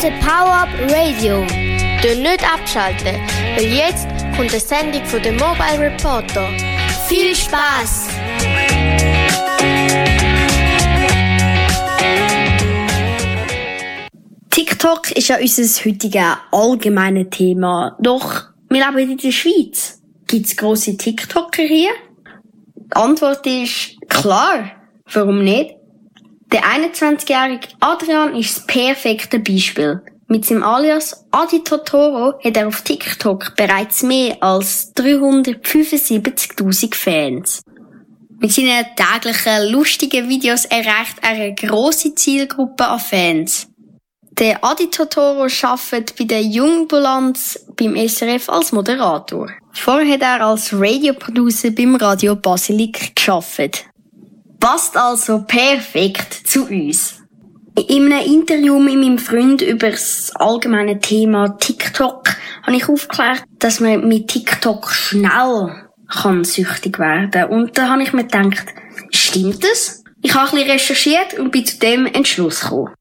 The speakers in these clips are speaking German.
ist ein Power-Up Radio. Nicht abschalten, weil jetzt kommt eine Sendung von der Mobile Reporter. Viel Spaß! TikTok ist ja unser heutiges allgemeines Thema. Doch wir leben in der Schweiz. Gibt es grosse TikToker hier? Die Antwort ist klar. Warum nicht? Der 21-jährige Adrian ist das perfekte Beispiel. Mit seinem Alias Adi Totoro hat er auf TikTok bereits mehr als 375.000 Fans. Mit seinen täglichen lustigen Videos erreicht er eine grosse Zielgruppe an Fans. Der Adi Totoro arbeitet bei der Jungbulanz beim SRF als Moderator. Vorher hat er als Radioproducer beim Radio Basilic gearbeitet. Passt also perfekt zu uns. In einem Interview mit meinem Freund über das allgemeine Thema TikTok habe ich aufgeklärt, dass man mit TikTok schnell süchtig werden kann. Und da habe ich mir gedacht, stimmt das? Ich habe ein bisschen recherchiert und bin zu dem Entschluss gekommen.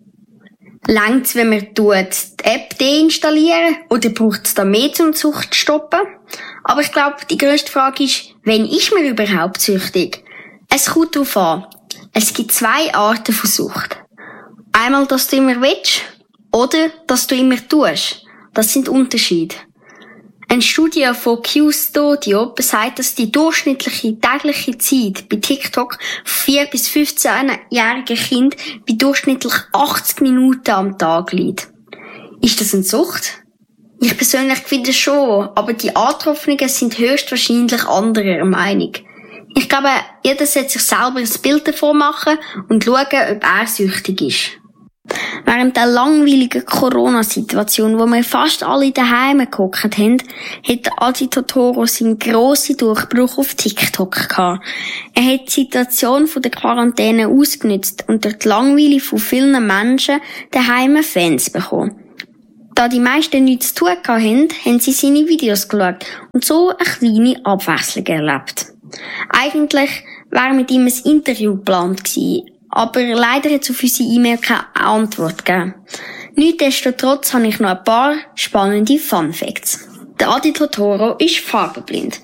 Längt's, wenn man die App deinstallieren oder braucht es da mehr zum Sucht stoppen? Aber ich glaube, die grösste Frage ist, wann ist man überhaupt süchtig? Es kommt darauf an. Es gibt zwei Arten von Sucht. Einmal, dass du immer willst oder dass du immer tust. Das sind Unterschiede. Eine Studie von Q-Studio besagt, dass die durchschnittliche tägliche Zeit bei TikTok von 4- bis 15-jährigen Kindern bei durchschnittlich 80 Minuten am Tag liegt. Ist das eine Sucht? Ich persönlich finde schon, aber die Angetroffenen sind höchstwahrscheinlich anderer Meinung. Ich glaube, jeder sollte sich selber ein Bild davon machen und schauen, ob er süchtig ist. Während der langweiligen Corona-Situation, wo wir fast alle daheim gehockt haben, hat Adi Totoro seinen grossen Durchbruch auf TikTok gehabt. Er hat die Situation von der Quarantäne ausgenutzt und durch die Langweile von vielen Menschen daheim Fans bekommen. Da die meisten nichts zu tun hatten, haben sie seine Videos geschaut und so eine kleine Abwechslung erlebt. Eigentlich wäre mit ihm ein Interview geplant gewesen, aber leider hat es auf unsere E-Mail keine Antwort gegeben. Nichtsdestotrotz habe ich noch ein paar spannende Fun Facts. Der Adi Totoro ist farbenblind.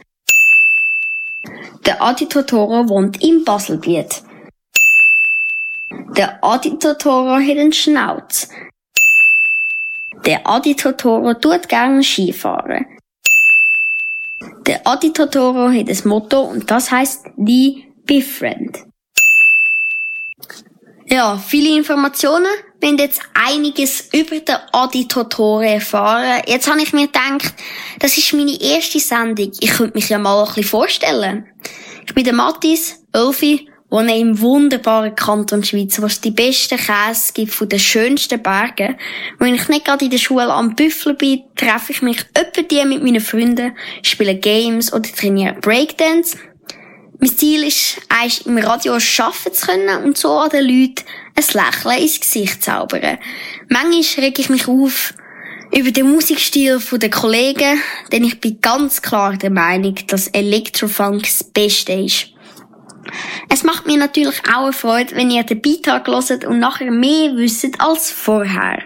Der Adi Totoro wohnt im Baselbiet. Der Adi Totoro hat einen Schnauz. Der Adi Totoro tut gerne Skifahren. Der Adi Totoro hat ein Motto und das heisst «Die Befriend». Ja, viele Informationen. Wir haben jetzt einiges über den Adi Totoro erfahren. Jetzt habe ich mir gedacht, das ist meine erste Sendung. Ich könnte mich ja mal ein bisschen vorstellen. Ich bin der Mathis, 11, wohne im wunderbaren Kanton Schweiz, wo es die besten Käse gibt von den schönsten Bergen. Wenn ich nicht gerade in der Schule am Büffeln bin, treffe ich mich etwa die mit meinen Freunden, spiele Games oder trainiere Breakdance. Mein Ziel ist, einst im Radio arbeiten zu können und so an den Leuten ein Lächeln ins Gesicht zaubern. Manchmal rege ich mich auf über den Musikstil der Kollegen, denn ich bin ganz klar der Meinung, dass Electrofunk das Beste ist. Es macht mir natürlich auch eine Freude, wenn ihr den Beitrag hört und nachher mehr wisst als vorher.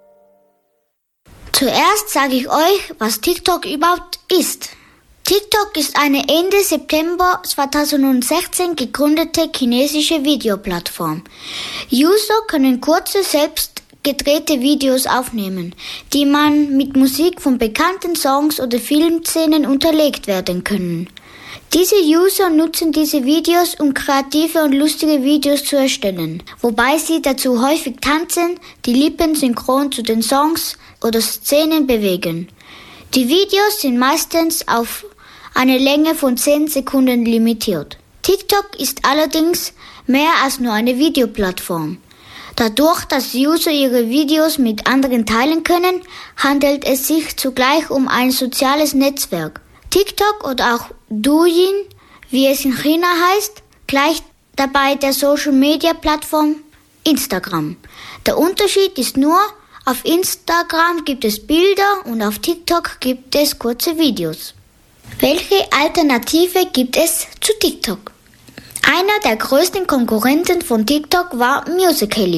Zuerst sage ich euch, was TikTok überhaupt ist. TikTok ist eine Ende September 2016 gegründete chinesische Videoplattform. User können kurze, selbst gedrehte Videos aufnehmen, die man mit Musik von bekannten Songs oder Filmszenen unterlegt werden können. Diese User nutzen diese Videos, um kreative und lustige Videos zu erstellen, wobei sie dazu häufig tanzen, die Lippen synchron zu den Songs oder Szenen bewegen. Die Videos sind meistens auf eine Länge von 10 Sekunden limitiert. TikTok ist allerdings mehr als nur eine Videoplattform. Dadurch, dass User ihre Videos mit anderen teilen können, handelt es sich zugleich um ein soziales Netzwerk. TikTok oder auch Douyin, wie es in China heißt, gleicht dabei der Social-Media-Plattform Instagram. Der Unterschied ist nur, auf Instagram gibt es Bilder und auf TikTok gibt es kurze Videos. Welche Alternative gibt es zu TikTok? Einer der größten Konkurrenten von TikTok war Musical.ly.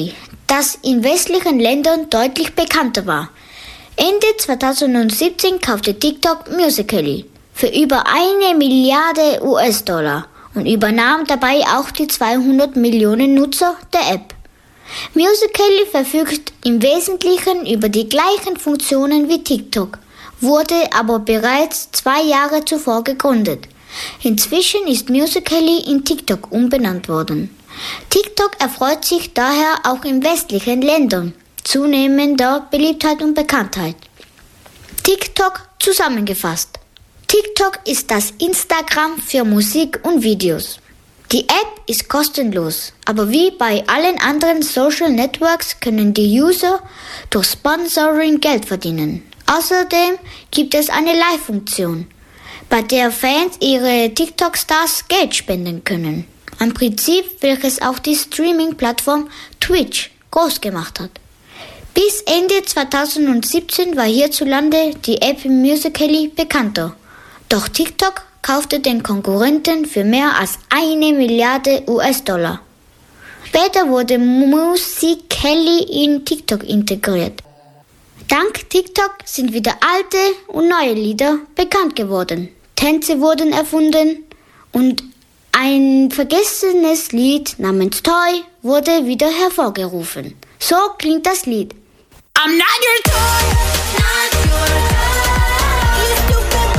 das in westlichen Ländern deutlich bekannter war. Ende 2017 kaufte TikTok Musical.ly für über 1 Milliarde US-Dollar und übernahm dabei auch die 200 Millionen Nutzer der App. Musical.ly verfügt im Wesentlichen über die gleichen Funktionen wie TikTok, wurde aber bereits 2 Jahre zuvor gegründet. Inzwischen ist Musical.ly in TikTok umbenannt worden. TikTok erfreut sich daher auch in westlichen Ländern zunehmender Beliebtheit und Bekanntheit. TikTok zusammengefasst. TikTok ist das Instagram für Musik und Videos. Die App ist kostenlos, aber wie bei allen anderen Social Networks können die User durch Sponsoring Geld verdienen. Außerdem gibt es eine Live-Funktion, bei der Fans ihre TikTok-Stars Geld spenden können. Ein Prinzip, welches auch die Streaming-Plattform Twitch groß gemacht hat. Bis Ende 2017 war hierzulande die App Musical.ly bekannter. Doch TikTok kaufte den Konkurrenten für mehr als 1 Milliarde US-Dollar. Später wurde Musical.ly in TikTok integriert. Dank TikTok sind wieder alte und neue Lieder bekannt geworden. Tänze wurden erfunden und ein vergessenes Lied namens Toy wurde wieder hervorgerufen. So klingt das Lied. I'm not your toy, not your toy, you stupid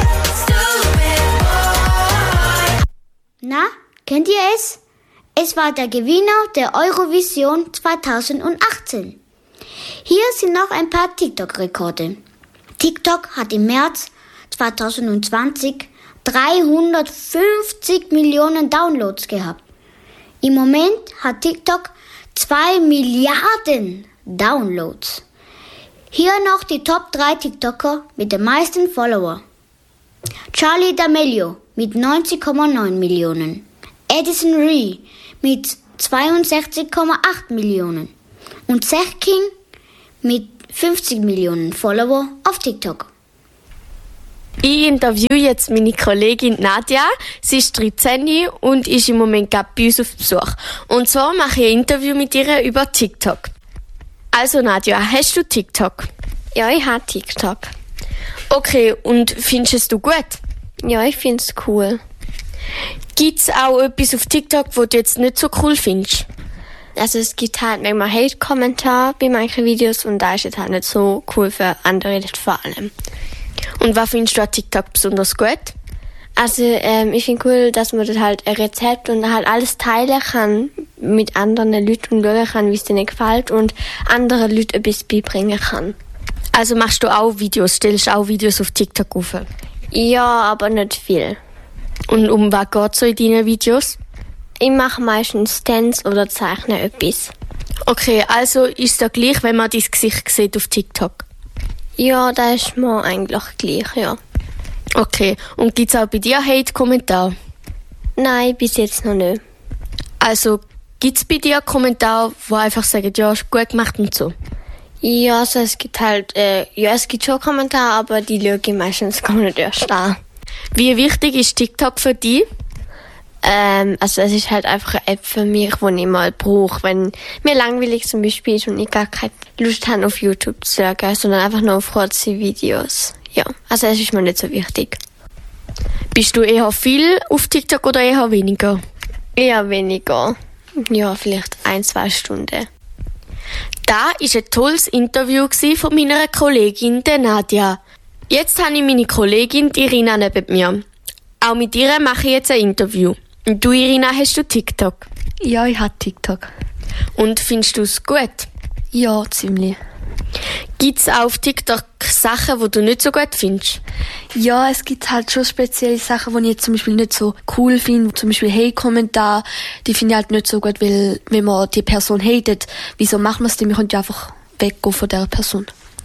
boy. Na, kennt ihr es? Es war der Gewinner der Eurovision 2018. Hier sind noch ein paar TikTok-Rekorde. TikTok hat im März 2020 350 Millionen Downloads gehabt. Im Moment hat TikTok 2 Milliarden Downloads. Hier noch die Top 3 TikToker mit den meisten Follower. Charli D'Amelio mit 90,9 Millionen. Addison Rae mit 62,8 Millionen. Und Zach King mit 50 Millionen Follower auf TikTok. Ich interviewe jetzt meine Kollegin Nadja. Sie ist 13 und ist im Moment gerade bei uns auf Besuch. Und zwar mache ich ein Interview mit ihr über TikTok. Also Nadja, hast du TikTok? Ja, ich habe TikTok. Okay, und findest du gut? Ja, ich finde es cool. Gibt es auch etwas auf TikTok, was du jetzt nicht so cool findest? Also es gibt halt manchmal Hate-Kommentare bei manchen Videos und da ist es halt nicht so cool für andere vor allem. Und was findest du an TikTok besonders gut? Also ich finde cool, dass man dort halt ein Rezept und halt alles teilen kann mit anderen Leuten und schauen kann, wie es denen gefällt und anderen Leuten etwas beibringen kann. Also machst du auch Videos, stellst auch Videos auf TikTok auf? Ja, aber nicht viel. Und um was geht es so in deinen Videos? Ich mache meistens Dance oder zeichne etwas. Okay, also ist es da gleich, wenn man dein Gesicht sieht auf TikTok? Ja, das ist mir eigentlich gleich, ja. Okay, und gibt es auch bei dir Hate-Kommentare? Nein, bis jetzt noch nicht. Also gibt es bei dir Kommentare, die einfach sagen, ja, ist gut gemacht und so? Ja, also es gibt halt, es gibt schon Kommentare, aber die schaue ich meistens gar nicht erst an. Wie wichtig ist TikTok für dich? Also es ist halt einfach eine App für mich, die ich mal brauche, wenn mir langweilig zum Beispiel ist und ich gar keine Lust habe, auf YouTube zu schauen, sondern einfach nur auf kurze Videos. Ja, also es ist mir nicht so wichtig. Bist du eher viel auf TikTok oder eher weniger? Eher weniger. Ja, vielleicht 1-2 Stunden. Da war ein tolles Interview von meiner Kollegin, der Nadja. Jetzt habe ich meine Kollegin, die Irina, neben mir. Auch mit ihr mache ich jetzt ein Interview. Und du, Irina, hast du TikTok? Ja, ich habe TikTok. Und findest du es gut? Ja, ziemlich. Gibt es auch auf TikTok Sachen, die du nicht so gut findest? Ja, es gibt halt schon spezielle Sachen, die ich jetzt zum Beispiel nicht so cool finde. Zum Beispiel Hate-Kommentare, die finde ich halt nicht so gut, weil wenn man die Person hatet, wieso macht man es denn? Wir können ja einfach weggehen von dieser Person.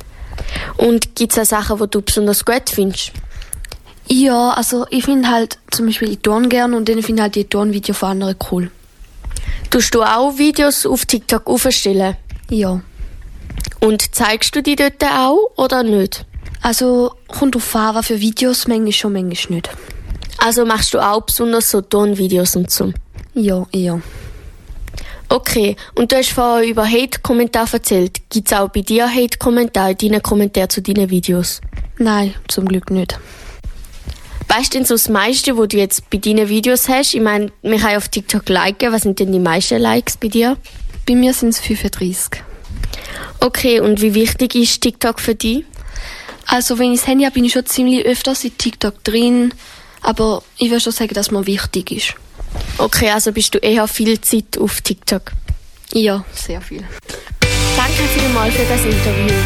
Und gibt es auch Sachen, die du besonders gut findest? Ja, also ich finde halt zum Beispiel, ich turne gerne und dann finde ich halt die Turnvideos von anderen cool. Tust du auch Videos auf TikTok aufstellen? Ja. Und zeigst du die dort auch oder nicht? Also kommt auf an, was für Videos, manchmal schon, manchmal nicht. Also machst du auch besonders so Tonvideos und so? Ja, eher. Okay, und du hast vorher über Hate-Kommentare erzählt. Gibt es auch bei dir Hate-Kommentare in deinen Kommentaren zu deinen Videos? Nein, zum Glück nicht. Weißt du denn so das meiste, was du jetzt bei deinen Videos hast? Ich meine, wir können auf TikTok liken. Was sind denn die meisten Likes bei dir? Bei mir sind es 35. Okay, und wie wichtig ist TikTok für dich? Also wenn ich das Handy habe, bin ich schon ziemlich öfters in TikTok drin. Aber ich würde schon sagen, dass mir wichtig ist. Okay, also bist du eher viel Zeit auf TikTok? Ja, sehr viel. Danke vielmals für das Interview.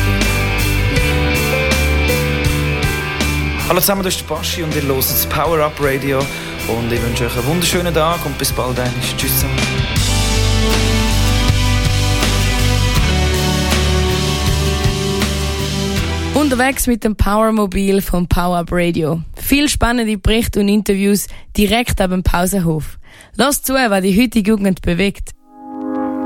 Hallo zusammen, das ist Baschi und ihr hört das Power Up Radio. Und ich wünsche euch einen wunderschönen Tag und bis bald. Tschüss zusammen. Unterwegs mit dem Powermobil vom Power Up Radio. Viel spannende Berichte und Interviews direkt ab dem Pausenhof. Lasst zu, was die heutige Jugend bewegt.